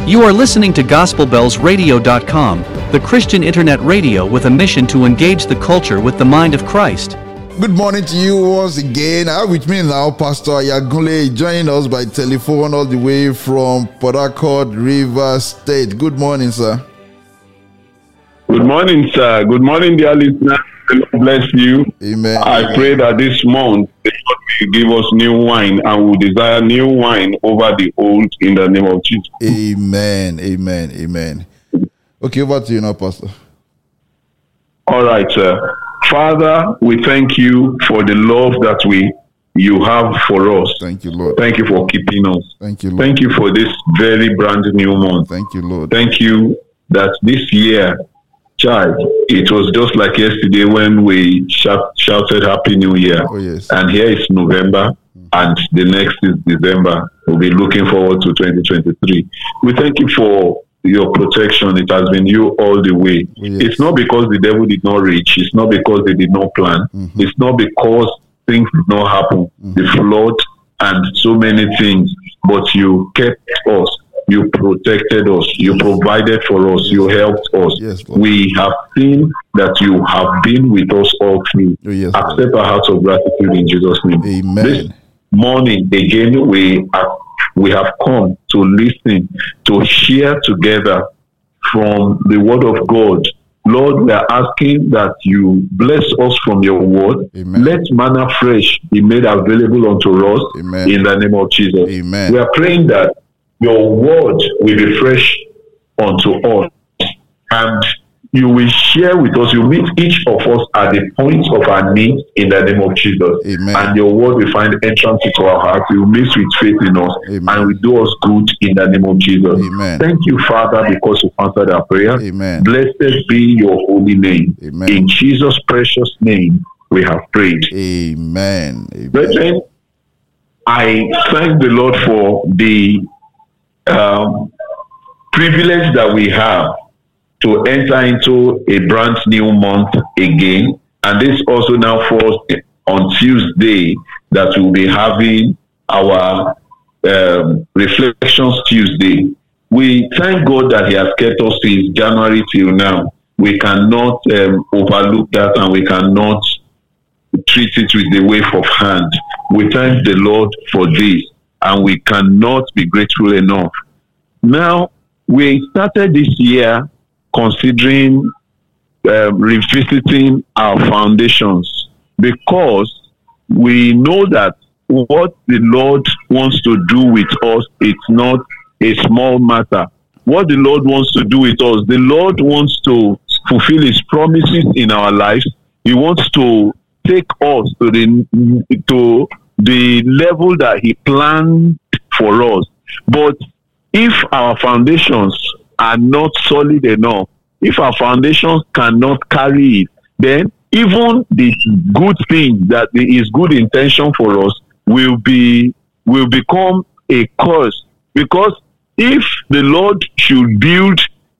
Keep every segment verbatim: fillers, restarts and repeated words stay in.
You are listening to Gospel Bells Radio dot com, the Christian internet radio with a mission to engage the culture with the mind of Christ. Good morning to you once again. I have with me now Pastor Ayagunle, joining us by telephone all the way from Port Harcourt, Rivers State. Good morning, sir. Good morning, sir. Good morning, dear listeners. God bless you. Amen. I Amen. pray that this month the Lord will give us new wine and will desire new wine over the old in the name of Jesus. Amen. Amen. Amen. Okay, over to you now, Pastor. All right, sir. Father, we thank you for the love that we you have for us. Thank you, Lord. Thank you for keeping us. Thank you, Lord. Thank you for this very brand new month. Thank you, Lord. Thank you that this year, child, it was just like yesterday when we shout, shouted Happy New Year. Oh, yes. And here is November, mm-hmm. and the next is December. We'll be looking forward to twenty twenty-three. We thank you for your protection. It has been you all the way. Oh, yes. It's not because the devil did not reach. It's not because they did not plan. Mm-hmm. It's not because things did not happen. Mm-hmm. The flood and so many things. But you kept us. You protected us. You provided for us. You helped us. Yes, we have seen that you have been with us all through. Oh, yes, Accept our hearts of gratitude in Jesus' name. Amen. This morning, again, we are, we have come to listen, to share together from the Word of God. Lord, we are asking that you bless us from your word. Amen. Let manna fresh be made available unto us. Amen. In the name of Jesus. Amen. We are praying that your word will be fresh unto us, and you will share with us. You meet each of us at the point of our needs in the name of Jesus. Amen. And your word will find entrance into our hearts. You will mix with faith in us. Amen. And will do us good in the name of Jesus. Amen. Thank you, Father, because you answered our prayer. Amen. Blessed be your holy name. Amen. In Jesus' precious name, we have prayed. Amen. Amen. Brethren, I thank the Lord for the Um, privilege that we have to enter into a brand new month again, and this also now falls on Tuesday that we'll be having our um, Reflections Tuesday. We thank God that He has kept us since January till now. We cannot um, overlook that, and we cannot treat it with the wave of hand. We thank the Lord for this, and we cannot be grateful enough. Now, we started this year considering uh, revisiting our foundations, because we know that what the Lord wants to do with us, it's not a small matter. What the Lord wants to do with us, the Lord wants to fulfill His promises in our lives. He wants to take us to the to the level that He planned for us. But if our foundations are not solid enough, if our foundations cannot carry it, then even the good thing that is good intention for us will be will become a curse. Because if the Lord should build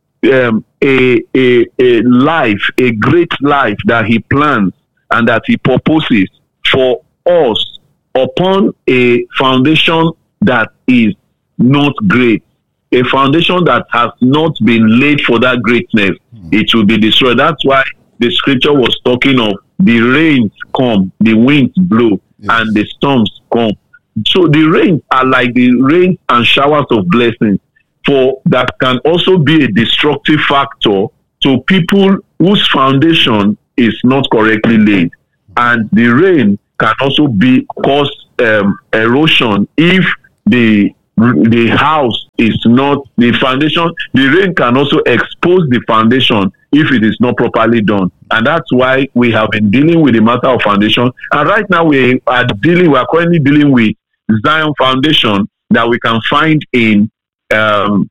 um, a, a a life, a great life that He plans and that He purposes for us upon a foundation that is not great, a foundation that has not been laid for that greatness, mm. it will be destroyed. That's why the scripture was talking of the rains come, the winds blow, yes. and the storms come. So the rains are like the rains and showers of blessings, for that can also be a destructive factor to people whose foundation is not correctly laid. And the rain can also be cause um, erosion if the the house is not, the foundation, the rain can also expose the foundation if it is not properly done. And that's why we have been dealing with the matter of foundation. And right now we are dealing, we are currently dealing with Zion Foundation that we can find in um,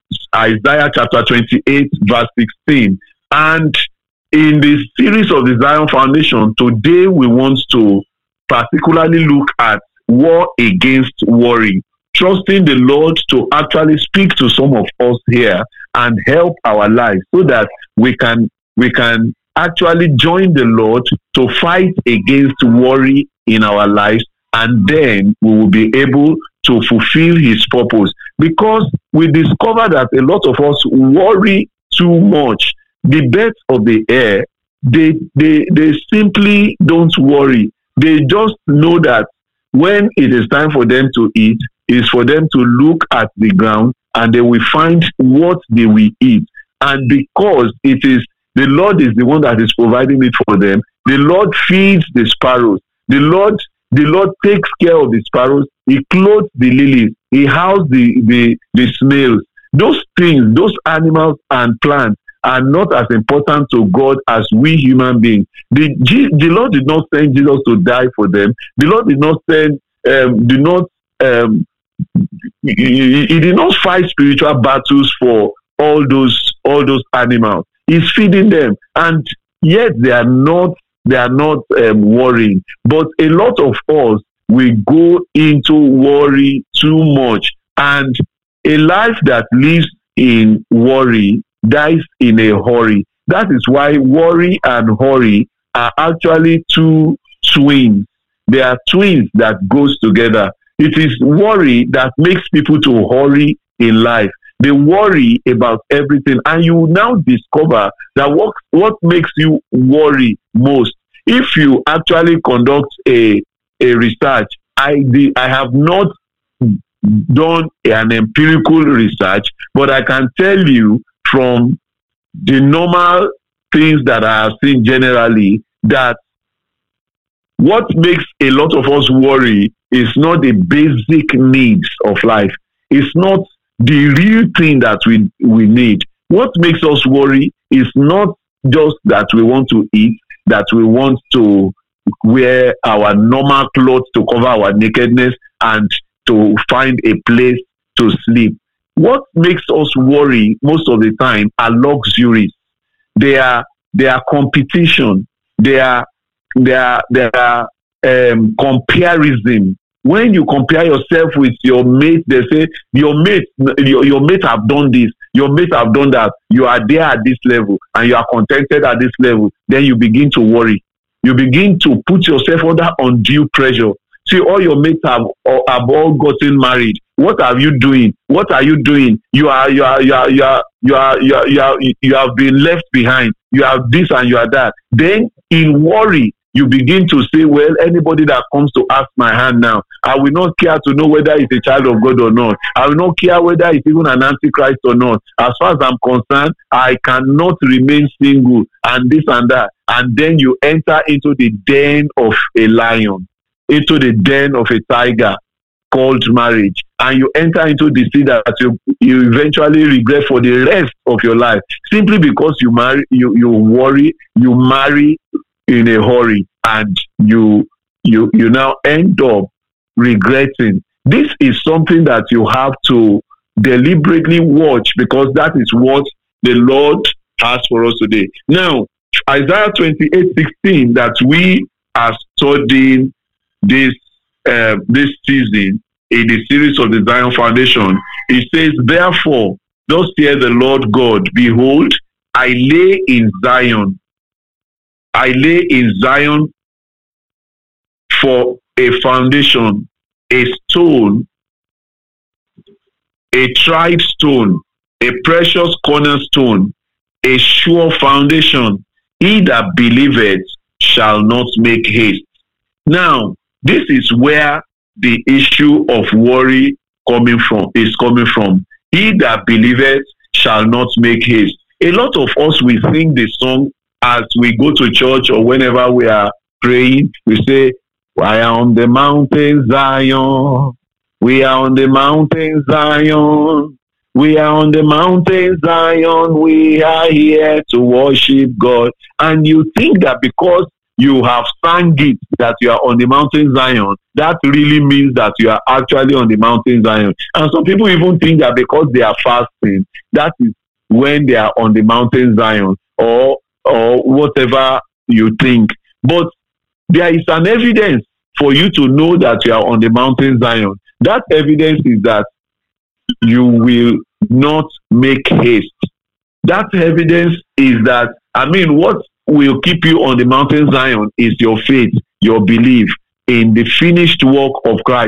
Isaiah chapter twenty-eight, verse sixteen. And in the series of the Zion Foundation, today we want to particularly look at war against worry, trusting the Lord to actually speak to some of us here and help our lives so that we can we can actually join the Lord to fight against worry in our lives, and then we will be able to fulfill his purpose. Because we discover that a lot of us worry too much. The birds of the air, they they they simply don't worry. They just know that when it is time for them to eat, is for them to look at the ground and they will find what they will eat. And because it is the Lord is the one that is providing it for them, the Lord feeds the sparrows. The Lord, the Lord takes care of the sparrows. He clothes the lilies. He houses the, the, the snails. Those things, those animals and plants are not as important to God as we human beings. The, the Lord did not send Jesus to die for them. The Lord did not send, um, did not, um, he, he did not fight spiritual battles for all those, all those animals. He's feeding them, and yet they are not, they are not um, worrying. But a lot of us, we go into worry too much, and a life that lives in worry dies in a hurry. That is why worry and hurry are actually two twins. They are twins that goes together. It is worry that makes people to hurry in life. They worry about everything, and you now discover that what, what makes you worry most. If you actually conduct a, a research, I, did, I have not done an empirical research, but I can tell you from the normal things that I have seen generally that what makes a lot of us worry is not the basic needs of life. It's not the real thing that we, we need. What makes us worry is not just that we want to eat, that we want to wear our normal clothes to cover our nakedness and to find a place to sleep. What makes us worry most of the time are luxuries. They are they are competition. They are they are they are um, comparison. When you compare yourself with your mate, they say your mate your, your mate have done this, your mate have done that. You are there at this level and you are contented at this level. Then you begin to worry. You begin to put yourself under undue pressure. See, all your mates have, have all gotten married. What are you doing? What are you doing? You are, you are, you are, you are, you are, you are, you, are, you have been left behind. You have this and you are that. Then, in worry, you begin to say, well, anybody that comes to ask my hand now, I will not care to know whether it's a child of God or not. I will not care whether it's even an antichrist or not. As far as I'm concerned, I cannot remain single and this and that. And then you enter into the den of a lion, into the den of a tiger called marriage. And you enter into the sea that you, you eventually regret for the rest of your life. Simply because you marry, you, you worry, you marry in a hurry, and you you you now end up regretting. This is something that you have to deliberately watch, because that is what the Lord has for us today. Now, Isaiah twenty-eight sixteen that we are studying this uh, this season in the series of the Zion Foundation, it says, therefore, thus saith the Lord God, behold, I lay in Zion I lay in Zion for a foundation, a stone, a tried stone, a precious cornerstone, a sure foundation. He that believeth shall not make haste. Now, this is where the issue of worry coming from is coming from. He that believeth shall not make haste. A lot of us will sing the song as we go to church or whenever we are praying. We say, we are on the mountain Zion. We are on the mountain Zion. We are on the mountain Zion. We are here to worship God. And you think that because you have sang it that you are on the mountain Zion, that really means that you are actually on the mountain Zion. And some people even think that because they are fasting, that is when they are on the mountain Zion, or or whatever you think. But there is an evidence for you to know that you are on the mountain Zion. That evidence is that you will not make haste. That evidence is that, I mean, what will keep you on the mountain Zion is your faith, your belief in the finished work of Christ.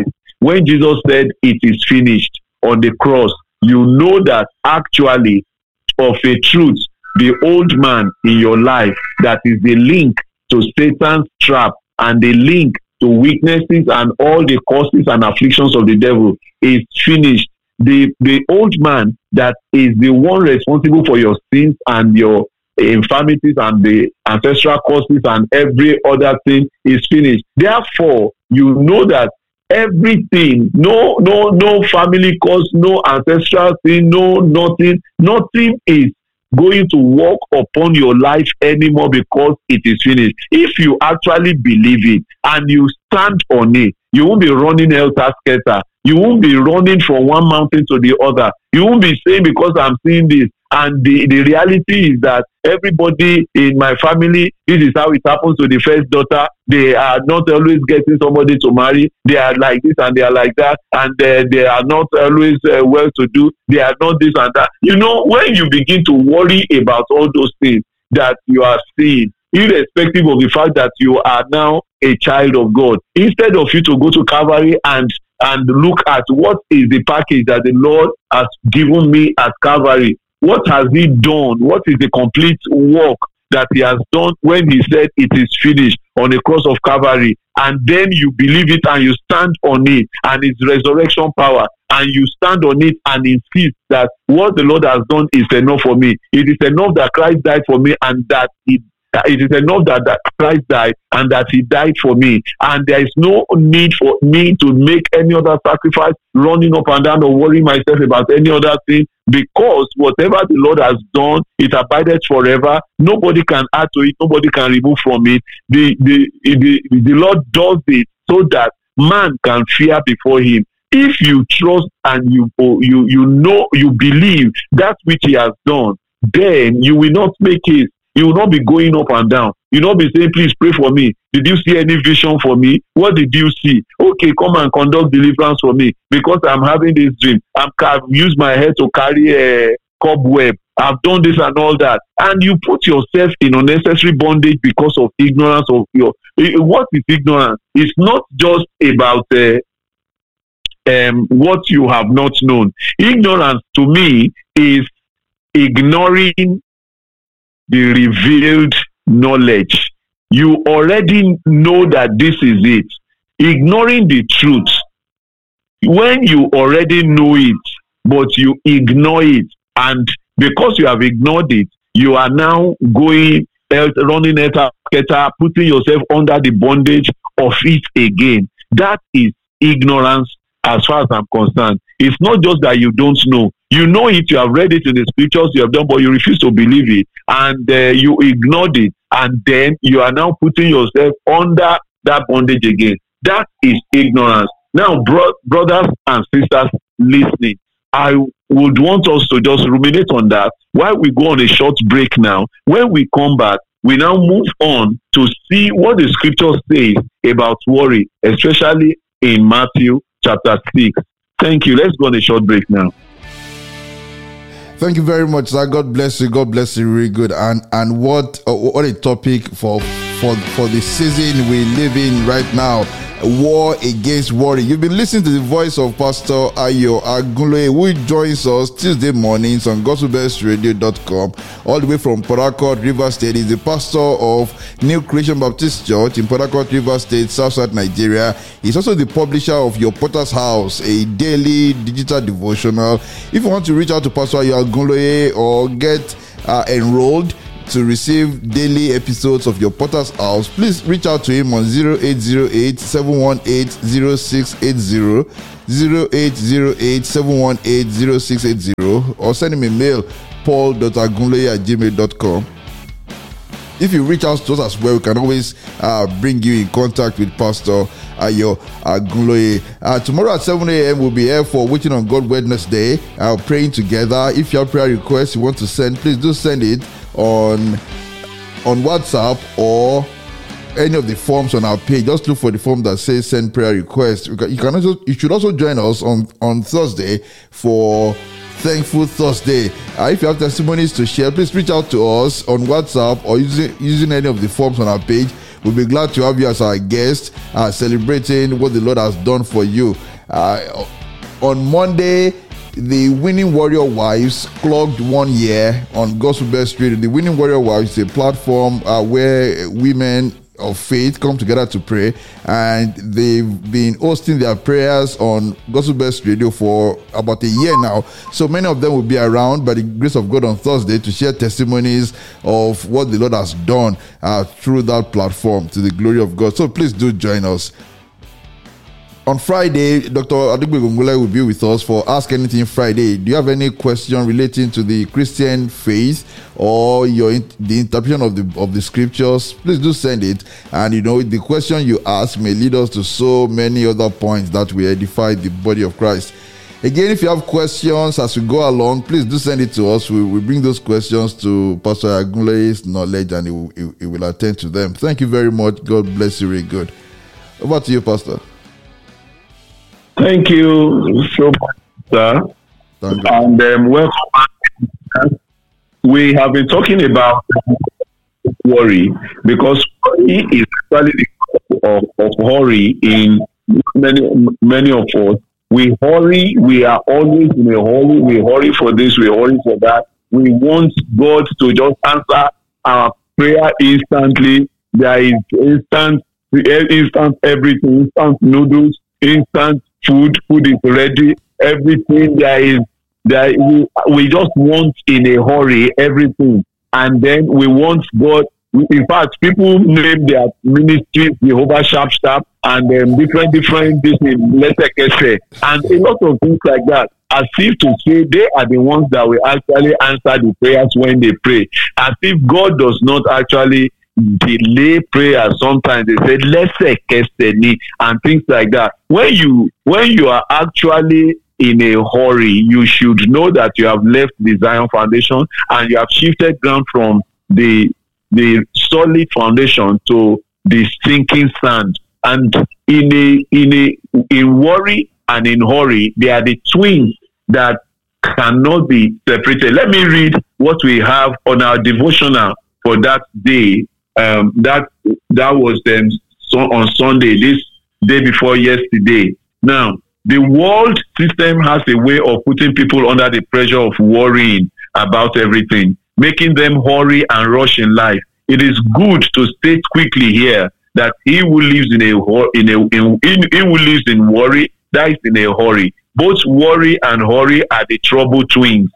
when Jesus said it is finished on the cross, you know that actually, of a truth, the old man in your life that is the link to Satan's trap and the link to weaknesses and all the causes and afflictions of the devil is finished. The the old man that is the one responsible for your sins and your infirmities and the ancestral causes and every other thing is finished. Therefore, you know that everything, no, no, no family cause, no ancestral sin, no nothing, nothing is going to work upon your life anymore because it is finished. If you actually believe it and you stand on it, you won't be running helter-skelter. You won't be running from one mountain to the other. You won't be saying, because I'm seeing this. And the, the reality is that everybody in my family, this is how it happens to the first daughter. They are not always getting somebody to marry. They are like this and they are like that. And uh, they are not always uh, well-to-do. They are not this and that. You know, when you begin to worry about all those things that you are seeing, irrespective of the fact that you are now a child of God, instead of you to go to Calvary and and look at what is the package that the Lord has given me at Calvary, what has he done? What is the complete work that he has done when he said it is finished on the cross of Calvary? And then you believe it and you stand on it and its resurrection power, and you stand on it and insist that what the Lord has done is enough for me. It is enough that Christ died for me, and that it It is enough that, that Christ died and that he died for me. And there is no need for me to make any other sacrifice, running up and down or worrying myself about any other thing, because whatever the Lord has done, it abideth forever. Nobody can add to it. Nobody can remove from it. The, the, the, the Lord does it so that man can fear before him. If you trust and you, you, you know, you believe that which he has done, then you will not make it. You will not be going up and down. You will not be saying, please pray for me. Did you see any vision for me? What did you see? Okay, come and conduct deliverance for me because I'm having this dream. I'm, I've used my head to carry a cobweb. I've done this and all that. And you put yourself in unnecessary bondage because of ignorance of your... What is ignorance? It's not just about uh, um, what you have not known. Ignorance to me is ignoring the revealed knowledge. You already know that this is it. Ignoring the truth. When you already know it, but you ignore it, and because you have ignored it, you are now going, running at putting yourself under the bondage of it again. That is ignorance as far as I'm concerned. It's not just that you don't know. You know it, you have read it in the scriptures, you have done, but you refuse to believe it, and uh, you ignored it, and then you are now putting yourself under that bondage again. That is ignorance. Now, bro- brothers and sisters listening, I would want us to just ruminate on that while we go on a short break now. When we come back, we now move on to see what the scripture says about worry, especially in Matthew chapter six. Thank you. Let's go on a short break now. Thank you very much, sir. God bless you. God bless you. Really good. And and what uh, what a topic for for for the season we live in right now. War against worry. You've been listening to the voice of Pastor Ayo Agunloye, who joins us Tuesday mornings on gospel bells radio dot com, all the way from Port Harcourt, Rivers State. He's the pastor of New Creation Baptist Church in Port Harcourt, Rivers State, Southside Nigeria. He's also the publisher of Your Potter's House, a daily digital devotional. If you want to reach out to Pastor Ayo Agunloye or get uh, enrolled to receive daily episodes of Your Potter's House, please reach out to him on zero eight zero eight, seven one eight, zero six eight zero, zero eight zero eight, seven one eight, zero six eight zero, or send him a mail, paul dot agunloye at gmail dot com. If you reach out to us as well, we can always uh, bring you in contact with Pastor Ayo Agunloye. Uh, tomorrow at seven a.m. we'll be here for Waiting on God Wednesday, uh, praying together. If you have prayer requests you want to send, please do send it on on WhatsApp or any of the forms on our page. Just look for the form that says send prayer request. You can, you can also you should also join us on on Thursday for Thankful Thursday. Uh, if you have testimonies to share, please reach out to us on WhatsApp or using using any of the forms on our page. We'll be glad to have you as our guest, uh, celebrating what the Lord has done for you. Uh, on Monday, the Winning Warrior Wives clocked one year on Gospel Best Radio. The Winning Warrior Wives is a platform uh, where women of faith come together to pray, and they've been hosting their prayers on Gospel Best Radio for about a year now. So many of them will be around by the grace of God on Thursday to share testimonies of what the Lord has done uh, through that platform to the glory of God. So please do join us. On Friday, Doctor Adigbe Gongula will be with us for Ask Anything Friday. Do you have any question relating to the Christian faith or your the interpretation of the of the scriptures? Please do send it. And you know, the question you ask may lead us to so many other points that will edify the body of Christ. Again, if you have questions as we go along, please do send it to us. We will bring those questions to Pastor Agunle's knowledge, and he will, he, he will attend to them. Thank you very much. God bless you. Very good. Over to you, Pastor. Thank you so much, sir. Thank you. And um, welcome back. We have been talking about worry, because worry is actually the cause of, of hurry in many many of us. We hurry, we are always in a hurry, we hurry for this, we hurry for that. We want God to just answer our prayer instantly. There is instant, instant everything, instant noodles, instant food, food is ready, everything there is, there we, we just want in a hurry everything, and then we want God. In fact, people name their ministries Jehovah Sharp Sharp and um, different different this in and a lot of things like that, as if to say they are the ones that will actually answer the prayers when they pray, as if God does not actually delay prayer. Sometimes they say lesekeseni and things like that. When you when you are actually in a hurry, you should know that you have left the Zion foundation and you have shifted ground from the the solid foundation to the sinking sand. And in a in a in worry and in hurry, they are the twins that cannot be separated. Let me read what we have on our devotional for that day. Um, that that was um, so on Sunday, this day before yesterday. Now, the world system has a way of putting people under the pressure of worrying about everything, making them hurry and rush in life. It is good to state quickly here that he who lives in a in a in, in, he who lives in worry dies in a hurry. Both worry and hurry are the trouble twins.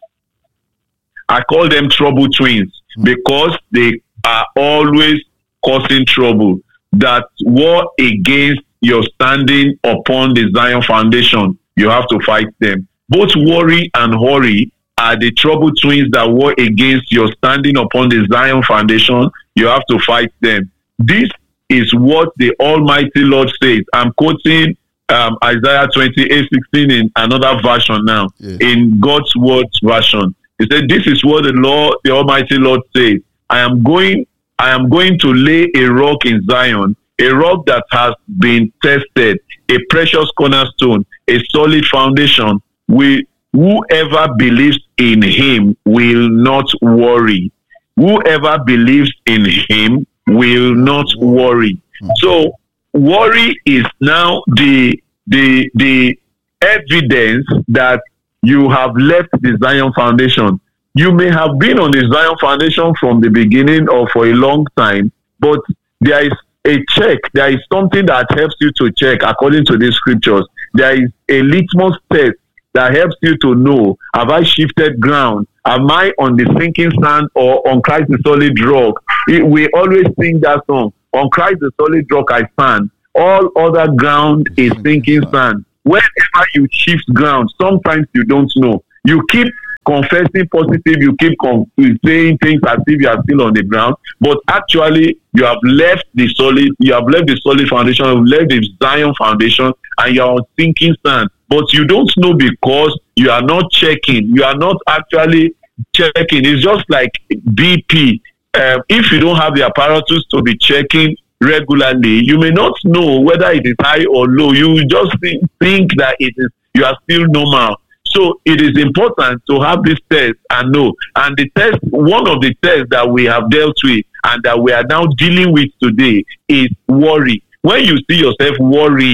I call them trouble twins because they are always causing trouble that war against your standing upon the Zion foundation. You have to fight them. Both worry and hurry are the trouble twins that war against your standing upon the Zion foundation. You have to fight them. This is what the Almighty Lord says. I'm quoting um, Isaiah twenty-eight sixteen in another version now, yeah. In God's Word's version. He said, this is what the Lord, the Almighty Lord says. I am going, I am going to lay a rock in Zion, a rock that has been tested, a precious cornerstone, a solid foundation. We, whoever believes in him will not worry. Whoever believes in him will not worry. So worry is now the the the evidence that you have left the Zion foundation. You may have been on the Zion foundation from the beginning or for a long time, but there is a check. There is something that helps you to check according to the scriptures. There is a litmus test that helps you to know, have I shifted ground? Am I on the sinking sand or on Christ the solid rock? We always sing that song, on Christ the solid rock I stand. All other ground is sinking sand. Whenever you shift ground, sometimes you don't know. You keep confessing positive, you keep con- saying things as if you are still on the ground, but actually you have left the solid, you have left the solid foundation, you have left the Zion foundation, and you are on sinking sand. But you don't know because you are not checking. You are not actually checking. It's just like B P. Um, if you don't have the apparatus to be checking regularly, you may not know whether it is high or low. You just think, think that it is, you are still normal. So it is important to have this test and know. And the test, one of the tests that we have dealt with and that we are now dealing with today is worry. When you see yourself worrying,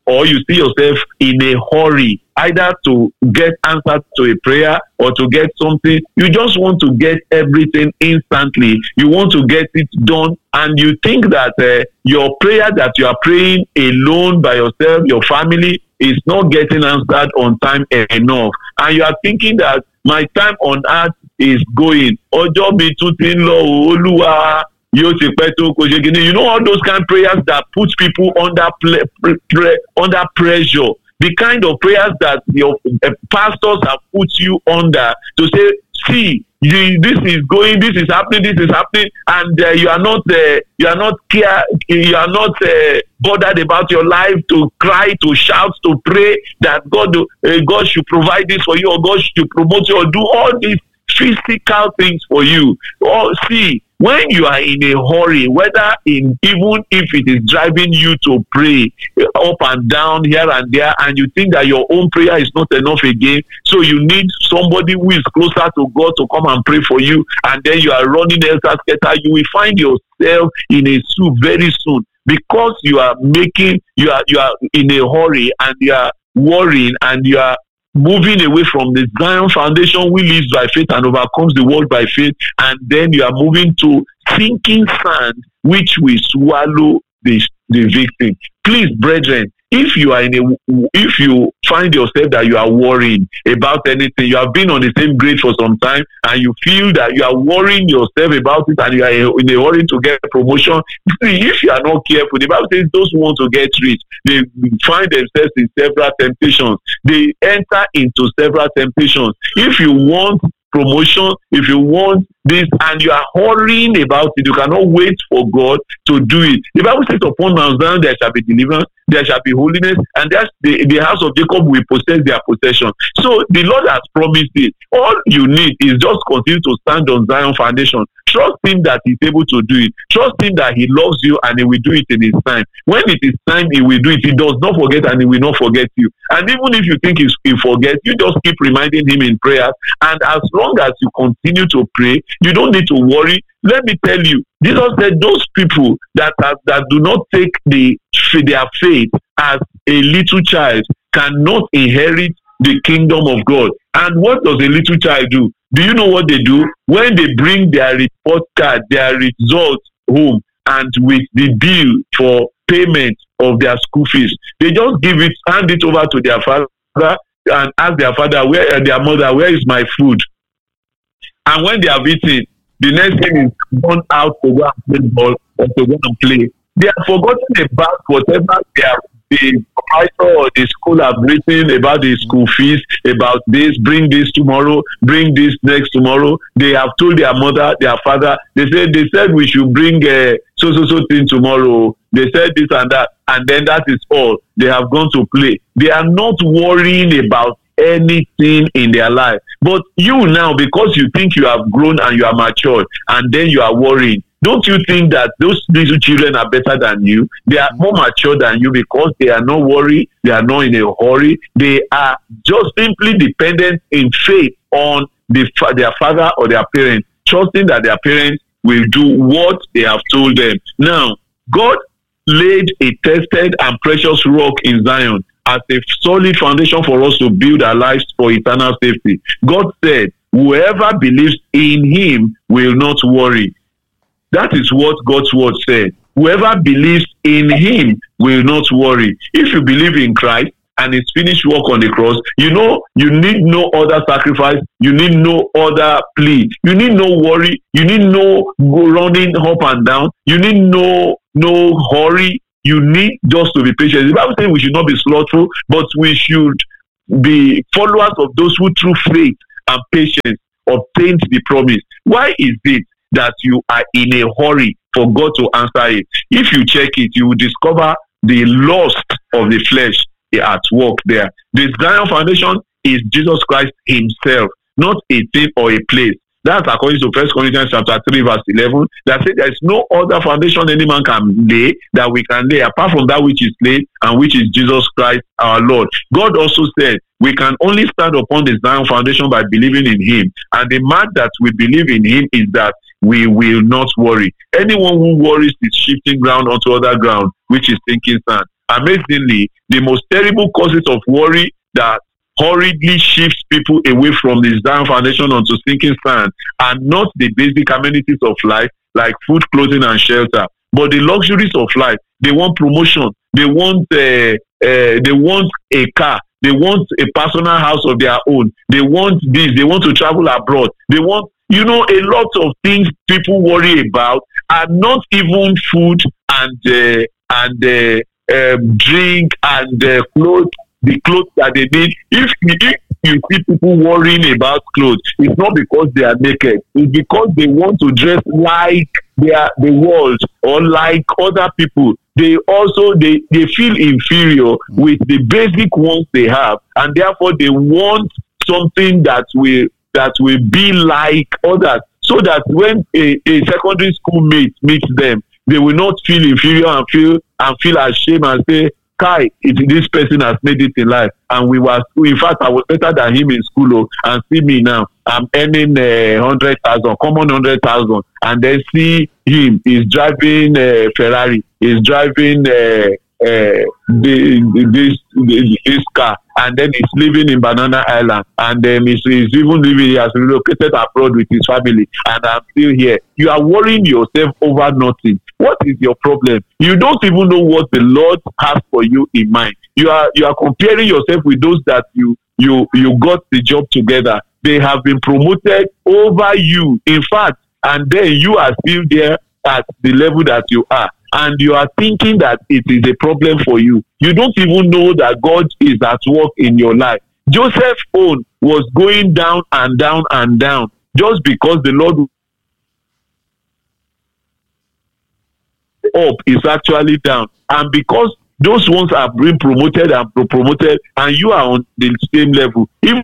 or you see yourself in a hurry, either to get answers to a prayer or to get something. You just want to get everything instantly. You want to get it done, and you think that uh, your prayer that you are praying alone by yourself, your family, is not getting answered on time enough. And you are thinking that my time on earth is going. Ojo mi tun ti n lo Oluwa. You know all those kind of prayers that put people under ple- pre- pre- under pressure. The kind of prayers that your uh, pastors have put you under to say, see, you, this is going, this is happening, this is happening, and uh, you are not, uh, you are not care, you are not uh, bothered about your life to cry, to shout, to pray that God, uh, God should provide this for you, or God should promote you, or do all these physical things for you. Or see, when you are in a hurry, whether in even if it is driving you to pray up and down here and there, and you think that your own prayer is not enough again, so you need somebody who is closer to God to come and pray for you, and then you are running elter skelter, you will find yourself in a soup very soon, because you are making you are you are in a hurry, and you are worrying, and you are moving away from the Zion foundation, we live by faith and overcomes the world by faith, and then you are moving to sinking sand, which will swallow the, the victim. Please, brethren, if you are in a, if you find yourself that you are worrying about anything, you have been on the same grade for some time, and you feel that you are worrying yourself about it, and you are in a hurry to get promotion. If you are not careful, the Bible says those who want to get rich, they find themselves in several temptations. They enter into several temptations. If you want promotion, if you want this, and you are hurrying about it, you cannot wait for God to do it. The Bible says, upon Mount Zion there shall be deliverance, there shall be holiness, and that's the, the house of Jacob will possess their possession. So the Lord has promised it. All you need is just continue to stand on Zion foundation. Trust him that he's able to do it. Trust him that he loves you, and he will do it in his time. When it is time, he will do it. He does not forget, and he will not forget you. And even if you think he forgets, you just keep reminding him in prayers. And as long as you continue to pray, you don't need to worry. Let me tell you, Jesus said those people that are, that do not take the their faith as a little child cannot inherit the kingdom of God. And what does a little child do? Do you know what they do? When they bring their report card, their results home, and with the bill for payment of their school fees, they just give it, hand it over to their father, and ask their father, where, uh, their mother, where is my food? And when they have eaten, the next thing is gone out to go and play ball or to go and play. They have forgotten about whatever they have, the provider or the school have written about the school fees, about this, bring this tomorrow, bring this next tomorrow. They have told their mother, their father, they said they said we should bring uh, so so so thing tomorrow. They said this and that, and then that is all. They have gone to play. They are not worrying about anything in their life. But you now, because you think you have grown and you are matured, and then you are worrying, don't you think that those little children are better than you? They are more mature than you because they are not worried, they are not in a hurry. They are just simply dependent in faith on the, their father or their parents, trusting that their parents will do what they have told them. Now, God laid a tested and precious rock in Zion as a solid foundation for us to build our lives for eternal safety. God said, whoever believes in him will not worry. That is what God's word said. Whoever believes in him will not worry. If you believe in Christ and his finished work on the cross, you know you need no other sacrifice. You need no other plea. You need no worry. You need no running up and down. You need no no hurry. You need just to be patient. The Bible says we should not be slothful, but we should be followers of those who through faith and patience obtained the promise. Why is it that you are in a hurry for God to answer it? If you check it, you will discover the lust of the flesh at work there. The Zion foundation is Jesus Christ himself, not a thing or a place. That's according to First Corinthians chapter three, verse eleven, that says there is no other foundation any man can lay that we can lay apart from that which is laid, and which is Jesus Christ our Lord. God also said we can only stand upon the Zion foundation by believing in him. And the mark that we believe in him is that we will not worry. Anyone who worries is shifting ground onto other ground, which is sinking sand. amazingly, the most terrible causes of worry that hurriedly shifts people away from the Zion foundation onto sinking sand are not the basic amenities of life like food, clothing, and shelter, but the luxuries of life. They want promotion. They want uh, uh, they want a car. They want a personal house of their own. They want this. They want to travel abroad. They want, you know, a lot of things people worry about are not even food and uh, and uh, um, drink and uh, clothes. The clothes that they need. If, if you see people worrying about clothes, it's not because they are naked. It's because they want to dress like their the world or like other people. They also they, they feel inferior with the basic ones they have, and therefore they want something that will that will be like others, so that when a, a secondary school mate meets them, they will not feel inferior and feel and feel ashamed and say, Kai, it, this person has made it in life, and we were. In fact, I was better than him in school. Oh, and see me now. I'm earning a uh, hundred thousand, common hundred thousand, and then see him. He's driving a uh, Ferrari. He's driving uh, uh, the, this this car, and then he's living in Banana Island, and then he's, he's even living. He has relocated abroad with his family, and I'm still here. You are worrying yourself over nothing. What is your problem? You don't even know what the Lord has for you in mind. You are you are comparing yourself with those that you you you got the job together. They have been promoted over you. In fact, and then you are still there at the level that you are, and you are thinking that it is a problem for you. You don't even know that God is at work in your life. Joseph's own was going down and down and down just because the Lord up is actually down, and because those ones are being promoted and promoted, and you are on the same level, even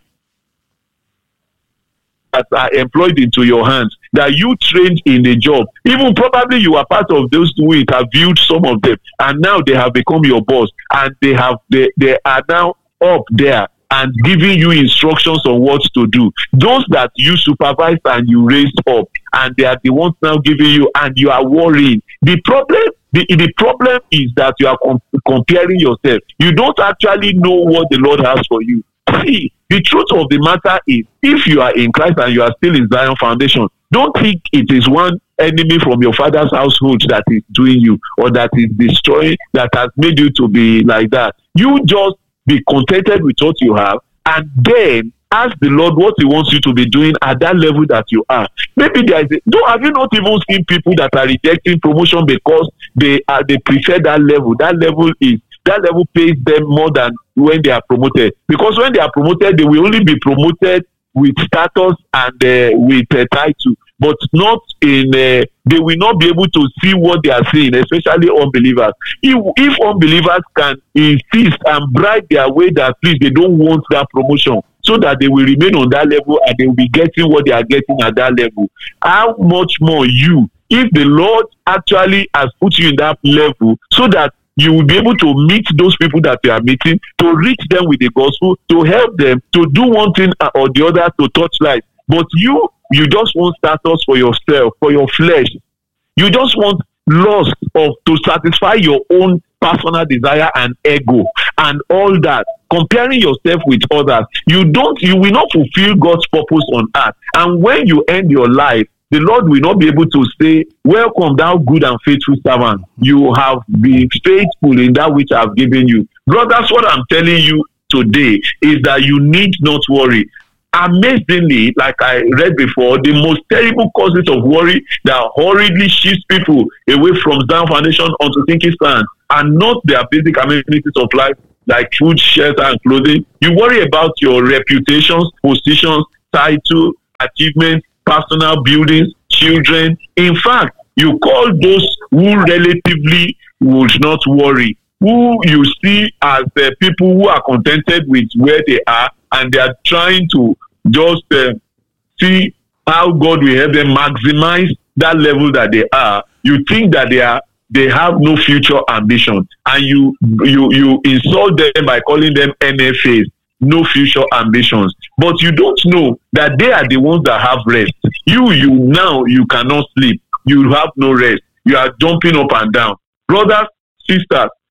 that are employed into your hands, that you trained in the job, even probably you are part of those who interviewed some of them, and now they have become your boss, and they have they, they are now up there and giving you instructions on what to do. Those that you supervised and you raised up, and they are the ones now giving you, and you are worrying. The problem, the, the problem is that you are com- comparing yourself. You don't actually know what the Lord has for you. See, the truth of the matter is, if you are in Christ and you are still in Zion Foundation, don't think it is one enemy from your father's household that is doing you, or that is destroying, that has made you to be like that. You just be contented with what you have, and then ask the Lord what He wants you to be doing at that level that you are. Maybe there is a, no, have you not even seen people that are rejecting promotion because they are they prefer that level? That level is that level pays them more than when they are promoted. Because when they are promoted, they will only be promoted with status and uh, with a uh, title, but not in. Uh, they will not be able to see what they are seeing, especially unbelievers. If, if unbelievers can insist and bribe their way that please they don't want that promotion, so that they will remain on that level and they will be getting what they are getting at that level, how much more you, if the Lord actually has put you in that level, so that you will be able to meet those people that you are meeting, to reach them with the gospel, to help them, to do one thing or the other to touch life. But you, you just want status for yourself, for your flesh. You just want lust of to satisfy your own personal desire and ego and all that. Comparing yourself with others, you don't, you will not fulfill God's purpose on earth. And when you end your life, the Lord will not be able to say, welcome thou good and faithful servant. You have been faithful in that which I have given you. Brothers, what I'm telling you today is that you need not worry. Amazingly, like I read before, the most terrible causes of worry that hurriedly shifts people away from Zion Foundation onto sinking sand are not their basic amenities of life like food, shelter, and clothing. You worry about your reputations, positions, title, achievements, personal buildings, children. In fact, you call those who relatively would not worry, who you see as uh, people who are contented with where they are, and they are trying to just uh, see how God will help them maximize that level that they are. You think that they are they have no future ambition, and you you you insult them by calling them N F As, no future ambitions. But you don't know that they are the ones that have rest. You you now you cannot sleep. You have no rest. You are jumping up and down. Brothers, sisters,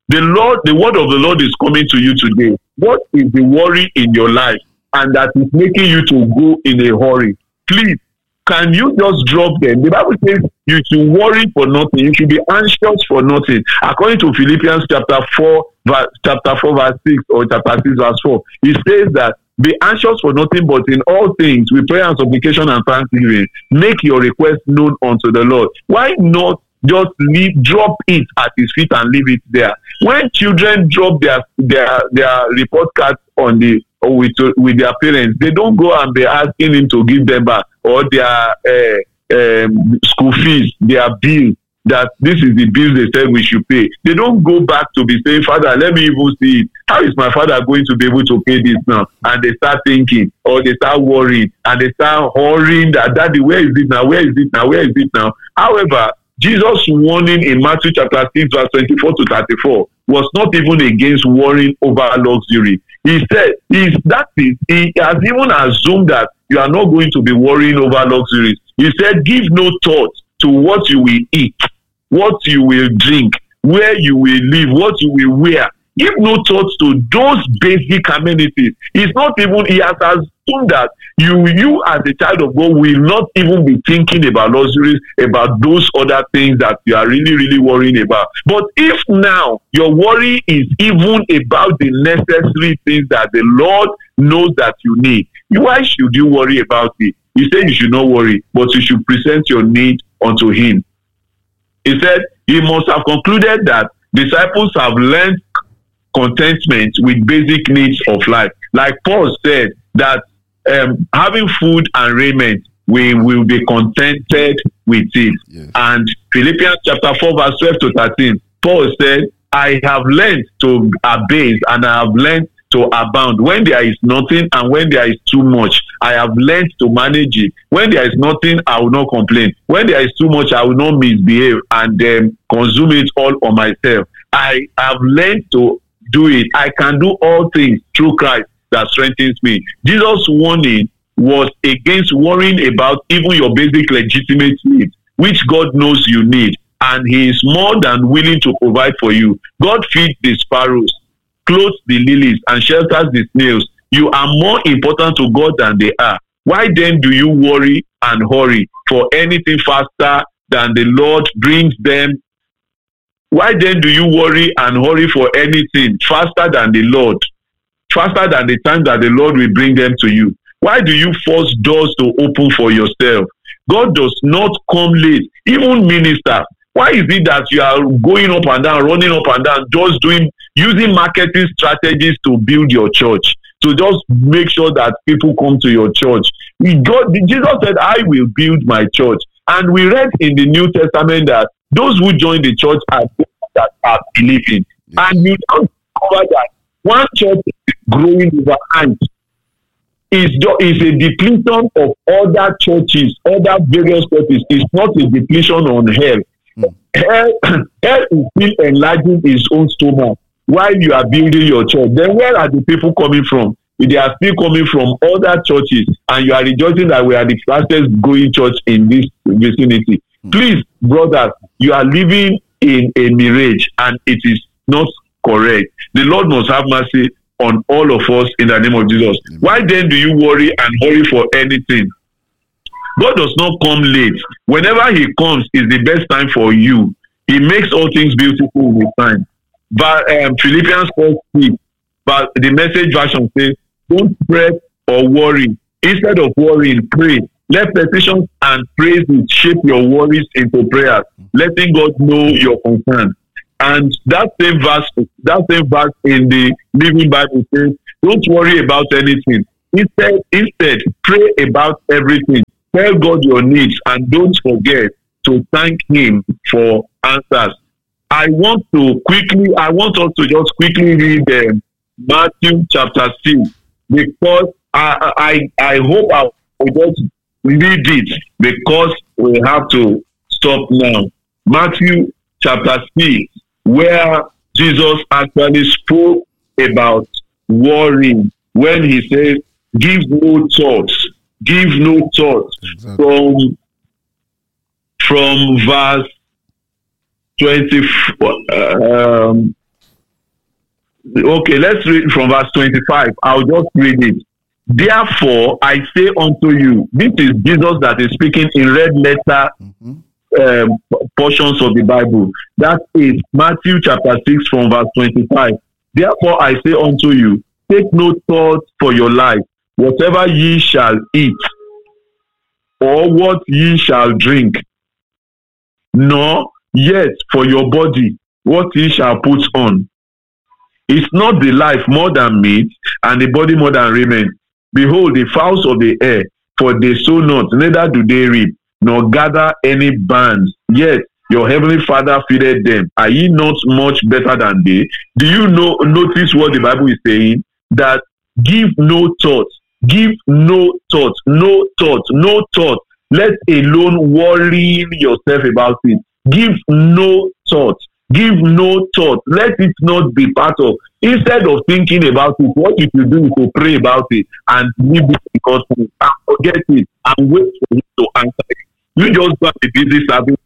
The Lord, the word of the Lord is coming to you today. What is the worry in your life and that is making you to go in a hurry? Please, can you just drop them? The Bible says you should worry for nothing. You should be anxious for nothing. According to Philippians chapter four, verse, chapter four, verse six, or chapter six, verse four, it says that be anxious for nothing, but in all things, with prayer and supplication and thanksgiving, make your request known unto the Lord. Why not just leave, drop it at his feet and leave it there? When children drop their their their report cards on the or with with their parents, they don't go and be asking him to give them back, or their uh, um, school fees, their bill, that this is the bill they said we should pay. They don't go back to be saying, Father, let me even see it. How is my father going to be able to pay this now? And they start thinking, or they start worrying, and they start hurrying that, Daddy, where is it now? Where is it now? Where is it now? However, Jesus' warning in Matthew chapter six, verse twenty-four to thirty-four was not even against worrying over luxury. He said, is that is, he has even assumed that you are not going to be worrying over luxuries. He said, give no thought to what you will eat, what you will drink, where you will live, what you will wear. Give no thought to those basic amenities. It's not even, he has assumed that you, you as a child of God will not even be thinking about luxuries, about those other things that you are really, really worrying about. But if now your worry is even about the necessary things that the Lord knows that you need, why should you worry about it? He said you should not worry, but you should present your need unto him. He said he must have concluded that disciples have learned contentment with basic needs of life. Like Paul said, that um, having food and raiment, we will be contented with it. Yes. And Philippians chapter four, verse twelve to thirteen, Paul said, I have learned to abase and I have learned to abound. When there is nothing and when there is too much, I have learned to manage it. When there is nothing, I will not complain. When there is too much, I will not misbehave and um, consume it all on myself. I have learned to do it. I can do all things through Christ that strengthens me. Jesus' warning was against worrying about even your basic legitimate needs, which God knows you need, and he is more than willing to provide for you. God feeds the sparrows, clothes the lilies, and shelters the snails. You are more important to God than they are. Why then do you worry and hurry for anything faster than the Lord brings them? Why then do you worry and hurry for anything faster than the Lord, faster than the time that the Lord will bring them to you? Why do you force doors to open for yourself? God does not come late. Even ministers, why is it that you are going up and down, running up and down, just doing, using marketing strategies to build your church, to just make sure that people come to your church? God, Jesus said, I will build my church. And we read in the New Testament that those who join the church are those that are believing. Yes. And you don't discover that one church is growing over ants. Is is a depletion of other churches, other various churches. It's not a depletion on hell. Mm. Hell, hell is still enlarging its own stomach while you are building your church. Then where are the people coming from? They are still coming from other churches, and you are rejoicing that we are the fastest growing church in this vicinity. Mm. Please, brothers, you are living in a mirage, and it is not correct. The Lord must have mercy on all of us in the name of Jesus. Amen. Why then do you worry and hurry for anything? God does not come late. Whenever he comes is the best time for you. He makes all things beautiful with time. But um, Philippians four six, but the Message version says, don't fret or worry. Instead of worrying, pray. Let petitions and praises shape your worries into prayers, letting God know your concern. And that same verse, that same verse in the Living Bible says, don't worry about anything. Instead, instead, pray about everything. Tell God your needs and don't forget to thank him for answers. I want to quickly, I want us to just quickly read uh, Matthew chapter six, because I, I, I hope I will just read it because we have to stop now. Matthew chapter six, where Jesus actually spoke about worrying when he says, give no thoughts, give no thoughts. Exactly. From, from verse twenty-four, um, Okay, let's read from verse twenty-five. I'll just read it. Therefore, I say unto you, this is Jesus that is speaking in red letter mm-hmm. um, portions of the Bible. That is Matthew chapter six from verse twenty-five. Therefore, I say unto you, take no thought for your life, whatever ye shall eat, or what ye shall drink, nor yet for your body, what ye shall put on. Is not the life more than meat, and the body more than raiment? Behold, the fowls of the air, for they sow not, neither do they reap, nor gather any barns, yet your heavenly Father feedeth them. Are ye not much better than they? Do you know? Notice what the Bible is saying? That give no thought, give no thought, no thought, no thought. Let alone worrying yourself about it. Give no thought. Give no thought. Let it not be part of. Instead of thinking about it, what you should do is to pray about it and leave it because and forget it and wait for him to answer it. You just got to be busy serving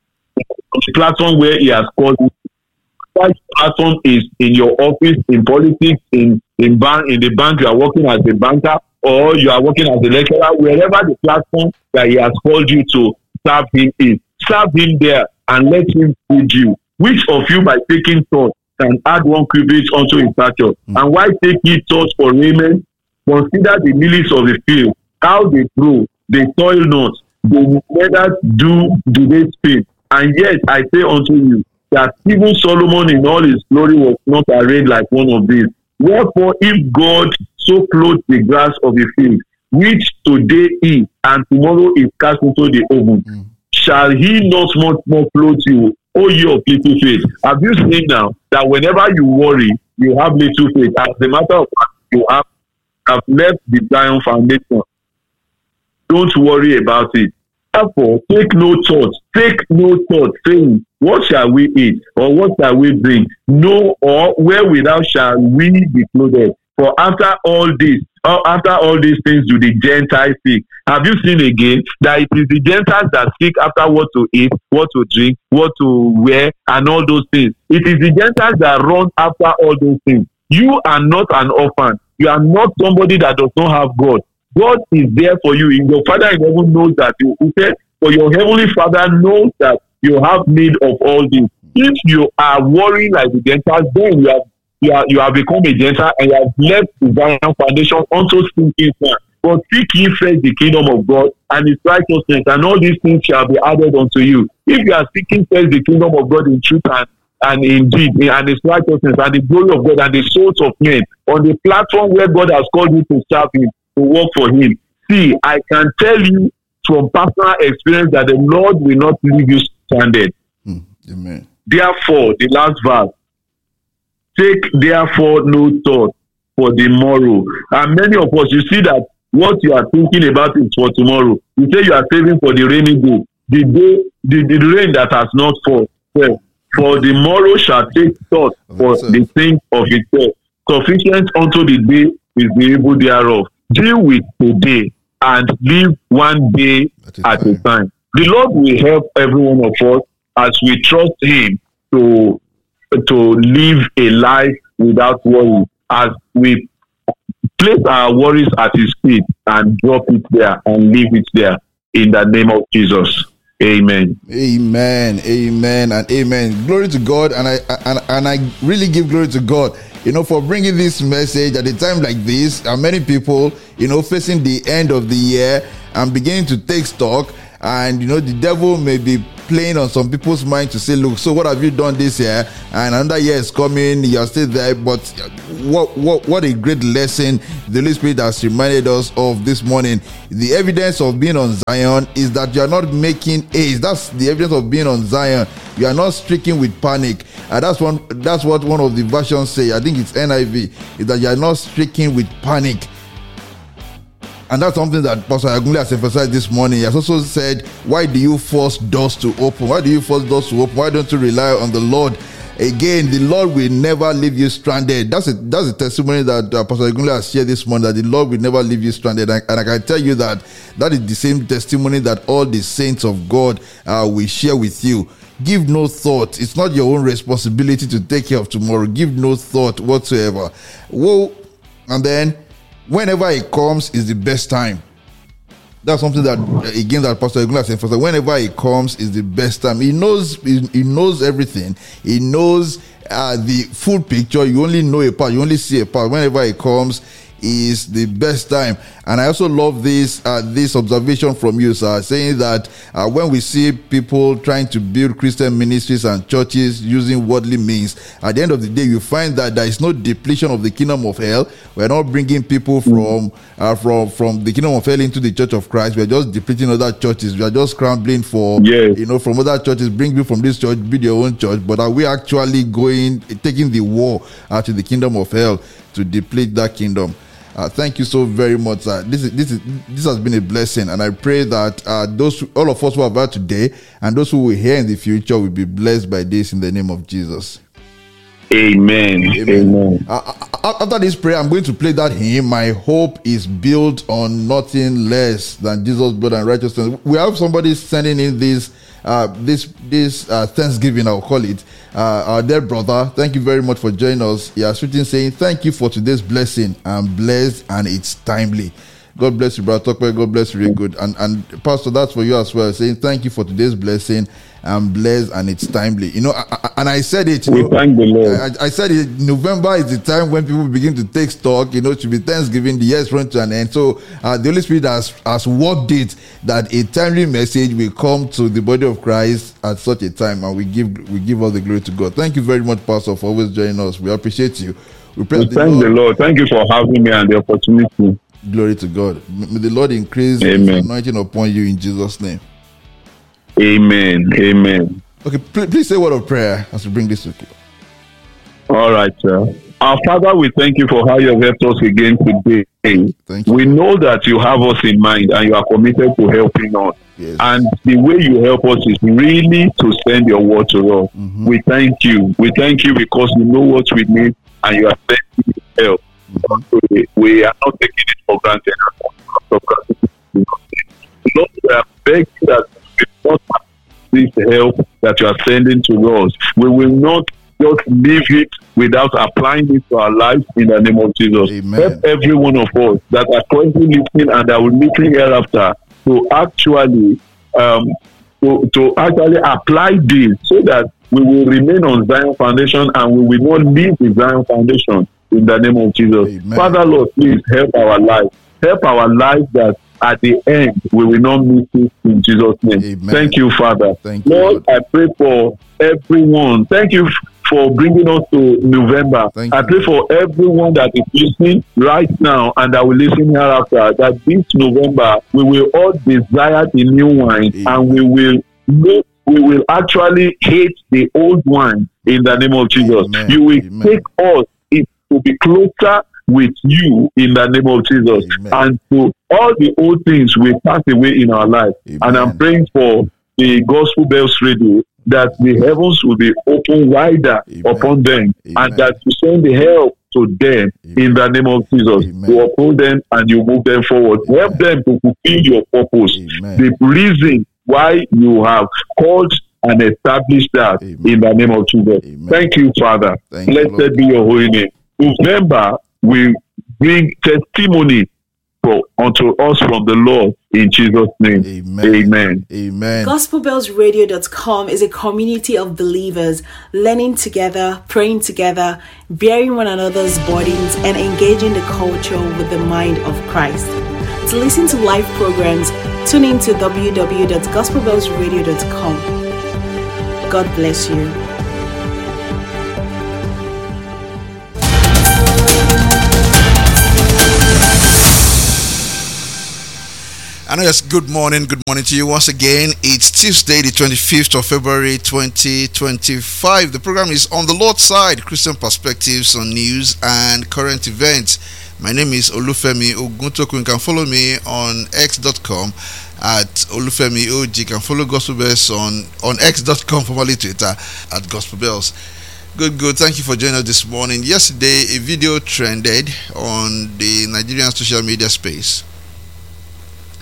on the platform where he has called you. That platform is in your office, in politics, in in bank, in the bank you are working as a banker, or you are working as a lecturer. Wherever the platform that he has called you to serve him is, serve him there and let him feed you. Which of you, by taking thought, can add one cubit unto his stature? Mm. And why take ye thought for raiment? Consider the lilies of the field, how they grow, they toil not, they neither do do they spin. And yet I say unto you that even Solomon in all his glory was not arrayed like one of these. Wherefore, if God so clothed the grass of the field, which today is and tomorrow is cast into the oven, mm. shall he not much more clothe you, O ye of little faith? Have you seen now that whenever you worry, you have little faith? As a matter of fact, you have, have left the Zion foundation. Don't worry about it. Therefore, take no thought. Take no thought, saying, what shall we eat? Or what shall we drink? No, or wherewithal shall we be clothed? For after all this, or after all these things do the Gentiles seek. Have you seen again that it is the Gentiles that seek after what to eat, what to drink, what to wear, and all those things? It is the Gentiles that run after all those things. You are not an orphan. You are not somebody that does not have God. God is there for you. Your Father in heaven knows that you. He said, for your heavenly Father knows that you have need of all this. If you are worrying like the Gentiles, then you have you are you have become a Gentile and you have left the Zion foundation unto sinking sand. But seek ye first the kingdom of God and his righteousness, and all these things shall be added unto you. If you are seeking first the kingdom of God in truth and and indeed and his righteousness and the glory of God and the souls of men on the platform where God has called you to serve him, to work for him. See, I can tell you from personal experience that the Lord will not leave you stranded. Hmm. Amen. Therefore, the last verse, take therefore no thought for the morrow. And many of us, you see that what you are thinking about is for tomorrow. You say you are saving for the rainy day, the day, the, the rain that has not fallen. Well, for the morrow shall take thought for the things of itself. Sufficient unto the day is the evil thereof. Deal with today and live one day at a time. The Lord will help every one of us as we trust him to to live a life without worry, as we place our worries at his feet and drop it there and leave it there in the name of Jesus. Amen. Amen. Amen and amen. Glory to God. And I and, and I really give glory to God, you know, for bringing this message at a time like this. And many people, you know, facing the end of the year and beginning to take stock. And, you know, the devil may be playing on some people's mind to say, look, so what have you done this year? And another year is coming, you're still there. But what what what a great lesson the Holy Spirit has reminded us of this morning. The evidence of being on Zion is that you are not making haste. That's the evidence of being on Zion. You are not stricken with panic. And that's one that's what one of the versions say. I think it's N I V, is that you are not stricken with panic. And that's something that Pastor Agunle has emphasized this morning. He has also said, why do you force doors to open? Why do you force doors to open? Why don't you rely on the Lord? Again, the Lord will never leave you stranded. That's a, that's a testimony that uh, Pastor Agunle has shared this morning, that the Lord will never leave you stranded. And, and I can tell you that that is the same testimony that all the saints of God uh, will share with you. Give no thought. It's not your own responsibility to take care of tomorrow. Give no thought whatsoever. Whoa. And then, whenever it comes is the best time. That's something that, again, that Pastor Egula said, whenever it comes is the best time. He knows, he, he knows everything. He knows uh, the full picture. You only know a part. You only see a part. Whenever it comes is the best time. And I also love this uh, this observation from you, sir, saying that uh, when we see people trying to build Christian ministries and churches using worldly means, at the end of the day, you find that there is no depletion of the kingdom of hell. We're not bringing people from uh, from from the kingdom of hell into the church of Christ. We're just depleting other churches. We are just scrambling for, yes. you know, from other churches, bring people from this church, build your own church. But are we actually going, taking the war uh, to the kingdom of hell to deplete that kingdom? Uh, thank you so very much, sir. This is this is this has been a blessing, and I pray that uh, those all of us who have heard today and those who will hear in the future will be blessed by this in the name of Jesus. Amen. Amen. Amen. Uh, after this prayer, I'm going to play that hymn. My hope is built on nothing less than Jesus' blood and righteousness. We have somebody sending in this uh, this this uh, Thanksgiving, I'll call it. Uh, our dear brother, thank you very much for joining us. He has written saying, thank you for today's blessing. I'm blessed and it's timely. God bless you, brother Tokwe. God bless you, really good. And and Pastor, that's for you as well. Saying thank you for today's blessing. I'm blessed and it's timely. You know, I, I, and I said it. You we know, thank the Lord. I, I said it. November is the time when people begin to take stock. You know, it should be Thanksgiving. The year's run to an end. So uh, the Holy Spirit has has worked it that a timely message will come to the body of Christ at such a time, and we give we give all the glory to God. Thank you very much, Pastor, for always joining us. We appreciate you. We, pray we the thank Lord, the Lord. Thank you for having me and the opportunity. Glory to God. May the Lord increase Amen. His anointing upon you in Jesus' name. Amen. Amen. Okay, please, please say a word of prayer as we bring this to you. All right, sir. Our Father, we thank you for how you have helped us again today. Thank you. We know that you have us in mind and you are committed to helping us. Yes. And the way you help us is really to send your word to us. Mm-hmm. We thank you. We thank you because you know what we need and you are sending help. Mm-hmm. We are not taking it for granted. Lord, we are begging that we will not this help that you are sending to us. We will not just leave it without applying it to our lives in the name of Jesus. Amen. Help every one of us that are currently listening and that will listen hereafter to actually um, to, to actually apply this so that we will remain on Zion Foundation and we will not leave the Zion Foundation in the name of Jesus. Amen. Father, Lord, please help our life. Help our life that at the end we will not miss it in Jesus' name. Amen. Thank you, Father. Thank you, Lord, Lord. I pray for everyone. Thank you for bringing us to November. Thank I you. pray for everyone that is listening right now and that will listen hereafter, that this November we will all desire the new wine. Amen. And we will make, we will actually hate the old wine in the name of Jesus. Amen. You will Amen. take us to be closer with you in the name of Jesus. Amen. And to all the old things will pass away in our life. Amen. And I'm praying for the Gospel Bells Radio that the heavens will be open wider Amen. upon them. Amen. And that you send the help to them. Amen. In the name of Jesus. Amen. To uphold them and you move them forward. Amen. Help them to fulfill your purpose. Amen. The reason why you have called and established that. Amen. In the name of Jesus. Amen. Thank you, Father. Thank you, Blessed Lord. be your holy name. November will bring testimony for, unto us from the Lord in Jesus' name. Amen. Amen. Amen. gospel bells radio dot com is a community of believers learning together, praying together, bearing one another's burdens, and engaging the culture with the mind of Christ. To listen to live programs, tune in to w w w dot gospel bells radio dot com. God bless you. And yes, good morning, good morning to you once again. It's Tuesday, the twenty-fifth of February, twenty twenty-five. The program is On the Lord's Side, Christian Perspectives on News and Current Events. My name is Olufemi Oguntoku. You can follow me on x dot com at Olufemi O G. You can follow Gospel Bells on, on x dot com, formerly Twitter, at Gospel Bells. Good, good. Thank you for joining us this morning. Yesterday, a video trended on the Nigerian social media space.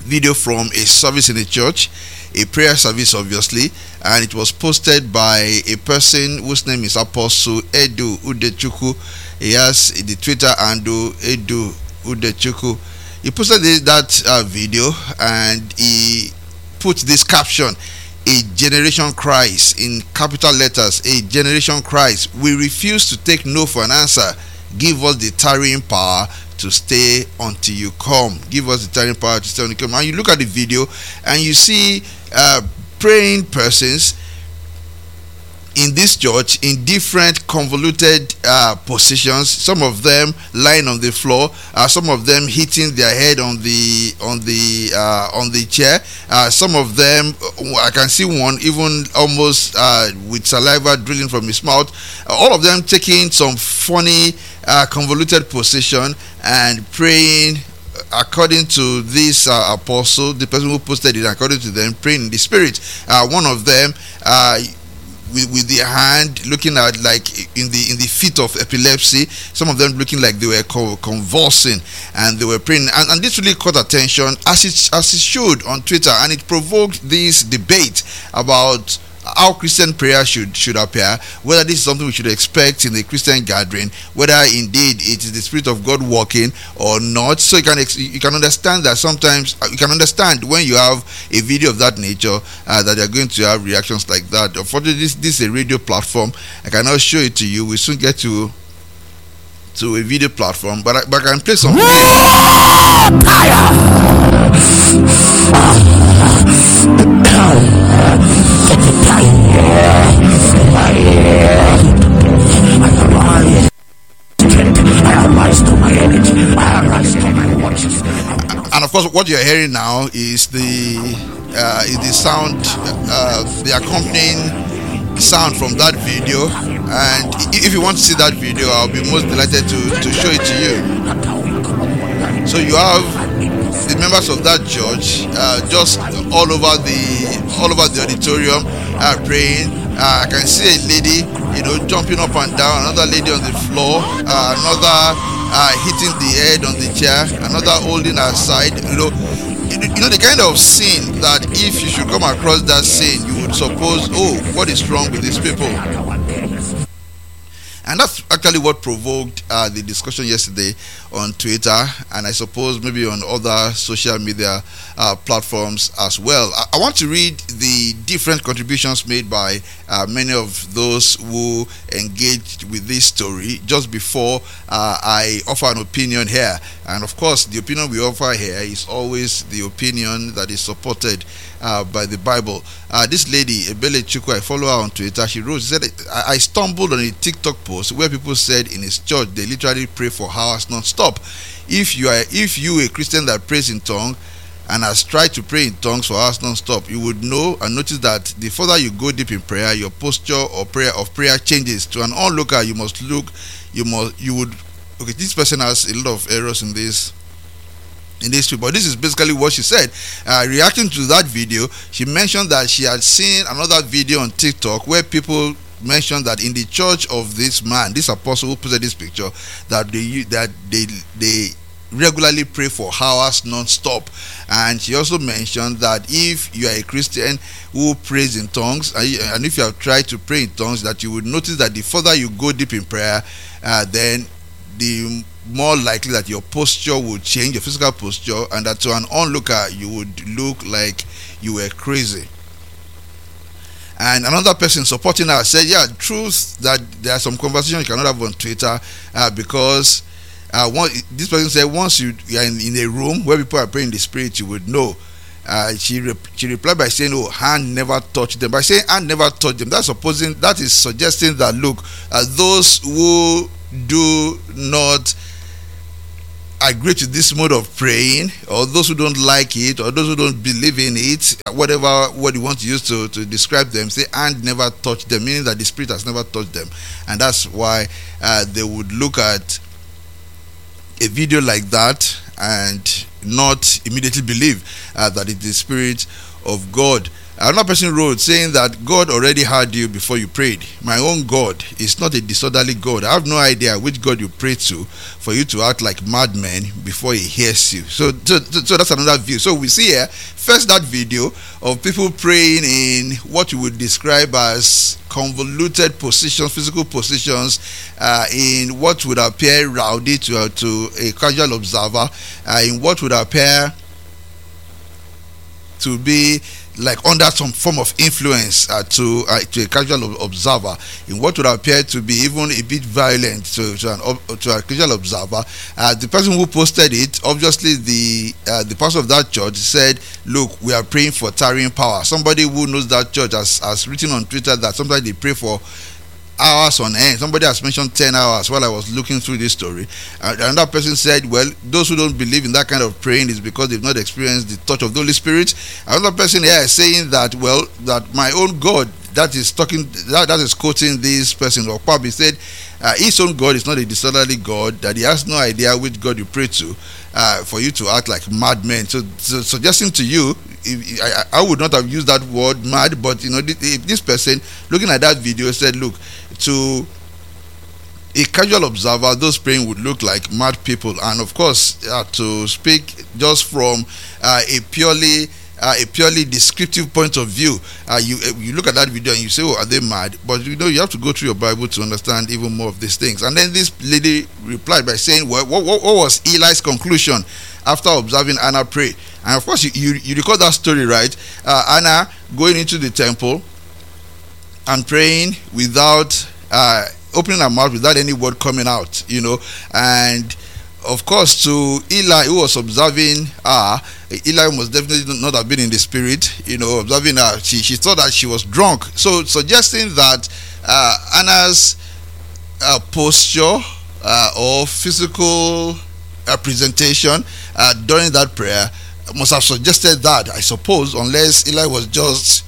video from a service in a church, a prayer service obviously, and it was posted by a person whose name is Apostle Edu Udechukwu. He has the Twitter handle Edu Udechukwu. He posted this, that uh, video, and he put this caption: "A generation cries," in capital letters. "A generation cries. We refuse to take no for an answer. Give us the tarrying power to stay until you come." Give us the tarrying power to stay until you come. And you look at the video and you see uh, praying persons in this church in different convoluted uh, positions. Some of them lying on the floor, uh, some of them hitting their head on the on the uh, on the chair. Uh, some of them, I can see one even almost uh, with saliva drilling from his mouth. Uh, all of them taking some funny uh, convoluted position and praying according to this uh, apostle, the person who posted it, according to them, praying in the spirit. Uh, one of them uh, with, with their hand looking at like in the in the fit of epilepsy. Some of them looking like they were co- convulsing and they were praying. And, and this really caught attention, as it as it should, on Twitter, and it provoked this debate about how Christian prayer should should appear, whether this is something we should expect in a Christian gathering, whether indeed it is the Spirit of God working or not. So you can you can understand that sometimes you can understand when you have a video of that nature uh, that you're going to have reactions like that. Unfortunately, this this is a radio platform. I cannot show it to you. We soon get to to a video platform, but I, but I can play some and of course, what you're hearing now is the uh, is the sound, uh, the accompanying sound from that video. And if you want to see that video, I'll be most delighted to, to show it to you. So you have the members of that church uh, just all over the all over the auditorium uh, praying. Uh, I can see a lady, you know, jumping up and down, another lady on the floor, uh, another uh, hitting the head on the chair, another holding her side. You know, you know the kind of scene that if you should come across that scene, you would suppose, oh, what is wrong with these people? And that's actually what provoked uh, the discussion yesterday on Twitter, and I suppose maybe on other social media uh, platforms as well. I-, I want to read the different contributions made by uh, many of those who engaged with this story just before uh, I offer an opinion here. And of course, the opinion we offer here is always the opinion that is supported Uh, by the Bible. Uh, this lady, Ebele Chukwu, I follow her on Twitter. She wrote, she said, I, I stumbled on a TikTok post where people said in his church they literally pray for hours non-stop. If you are, if you a Christian that prays in tongue and has tried to pray in tongues for hours non-stop, you would know and notice that the further you go deep in prayer, your posture or prayer of prayer changes. To an onlooker, you must look, you must, you would. Okay, this person has a lot of errors in this. In this tweet, but this is basically what she said. Uh, reacting to that video, she mentioned that she had seen another video on TikTok where people mentioned that in the church of this man, this apostle who posted this picture, that they that they they regularly pray for hours non-stop. And she also mentioned that if you are a Christian who prays in tongues, and if you have tried to pray in tongues, that you would notice that the further you go deep in prayer, uh, then the more likely that your posture would change, your physical posture, and that to an onlooker you would look like you were crazy. And another person supporting her said, yeah, truth that there are some conversations you cannot have on Twitter uh, because uh, one, this person said once you, you are in, in a room where people are praying in the spirit, you would know. Uh, she rep- she replied by saying, "Oh, hand never touched them." By saying hand never touched them, that's supposing that is suggesting that look, uh, those who do not agree to this mode of praying, or those who don't like it, or those who don't believe in it, whatever word you want to use to, to describe them, say hand never touched them, meaning that the spirit has never touched them. And that's why uh, they would look at a video like that and not immediately believe uh, that it is the Spirit of God Another person wrote saying that God already heard you before you prayed. My own God is not a disorderly God. I have no idea which God you pray to for you to act like madmen before he hears you. So, so, so that's another view. So we see here, first that video of people praying in what you would describe as convoluted positions, physical positions, uh, in what would appear rowdy to, uh, to a casual observer, uh, in what would appear to be like under some form of influence uh, to uh, to a casual observer, in what would appear to be even a bit violent to, to an to a casual observer. Uh, the person who posted it, obviously the uh, the pastor of that church, said, "Look, we are praying for tarrying power." Somebody who knows that church has, has written on Twitter that sometimes they pray for hours on end. Somebody has mentioned ten hours while I was looking through this story. Uh, another person said, well, those who don't believe in that kind of praying is because they've not experienced the touch of the Holy Spirit. Another person here is saying that, well, that my own God, that is talking, that, that is quoting this person, or probably said, uh, his own God is not a disorderly God, that he has no idea which God you pray to, uh, for you to act like madmen. So, so suggesting to you, if, I, I would not have used that word mad, but you know, if this person looking at that video said, look, to a casual observer, those praying would look like mad people. And of course, uh, to speak just from uh, a purely uh, a purely descriptive point of view, uh, you uh, you look at that video and you say, oh, are they mad? But you know, you have to go through your Bible to understand even more of these things. And then this lady replied by saying, well, what, what, what was Eli's conclusion after observing Anna pray? And of course, you, you, you recall that story, right? Uh, Anna going into the temple and praying without uh, opening her mouth, without any word coming out, you know. And of course, to Eli, who was observing her, Eli must definitely not have been in the spirit, you know, observing her. She, she thought that she was drunk. So suggesting that uh, Anna's uh, posture uh, or physical uh, presentation uh, during that prayer must have suggested that, I suppose, unless Eli was just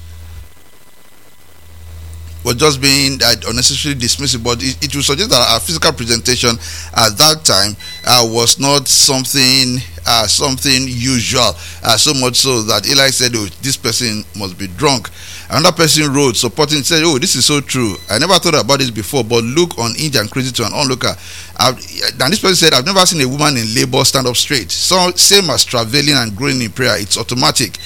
was just being uh, unnecessarily dismissive. But it, it would suggest that our physical presentation at that time uh, was not something uh, something usual, uh, so much so that Eli said, oh, this person must be drunk. Another person wrote, supporting, said, oh, this is so true. I never thought about this before, but look on inch and crazy to an onlooker. I've, and this person said, I've never seen a woman in labor stand up straight. So same as traveling and growing in prayer, it's automatic.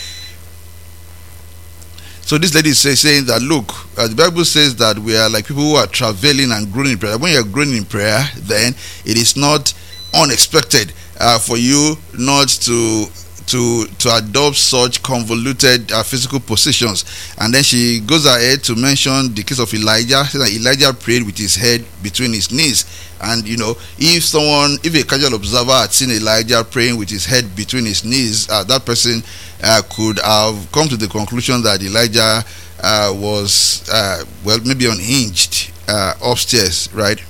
So this lady is saying that, look, uh, the Bible says that we are like people who are traveling and growing in prayer. When you're growing in prayer, then it is not unexpected uh, for you not to to to adopt such convoluted uh, physical positions. And then she goes ahead to mention the case of Elijah. That Elijah prayed with his head between his knees. And you know, if someone, if a casual observer had seen Elijah praying with his head between his knees, uh, that person uh, could have come to the conclusion that Elijah uh, was, uh, well, maybe unhinged uh, upstairs, right?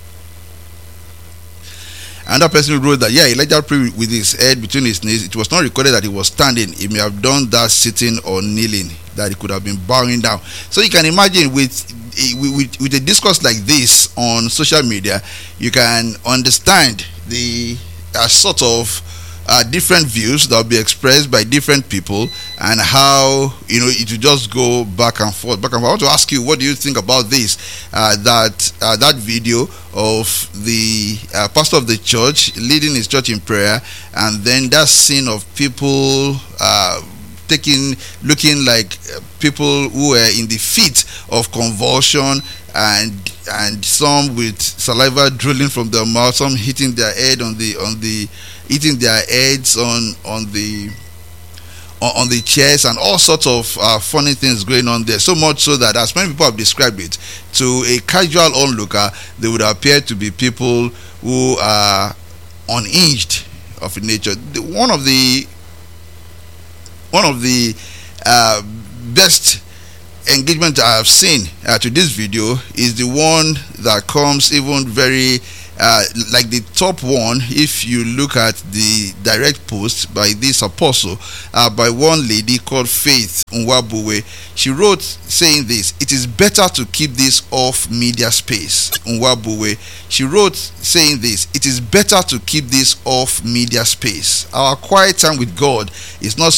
Another person wrote that, yeah, Elijah prayed with his head between his knees. It was not recorded that he was standing. He may have done that sitting or kneeling, that he could have been bowing down. So you can imagine with with, with a discourse like this on social media, you can understand the uh, sort of uh, different views that will be expressed by different people, and how, you know, it will just go back and forth, back and forth. I want to ask you, what do you think about this? Uh, that uh, that video of the uh, pastor of the church leading his church in prayer, and then that scene of people uh, taking, looking like people who were in the fit of convulsion, and and some with saliva drooling from their mouth, some hitting their head on the on the hitting their heads on on the on, on the chairs, and all sorts of uh, funny things going on there. So much so that, as many people have described it, to a casual onlooker, they would appear to be people who are unhinged of nature. The, one of the one of the uh, best engagement I have seen uh, to this video is the one that comes even very uh, like the top one. If you look at the direct post by this apostle, uh, by one lady called Faith Nwabuwe, she wrote saying this: it is better to keep this off media space. Nwabuwe, she wrote saying this: it is better to keep this off media space. Our quiet time with God is not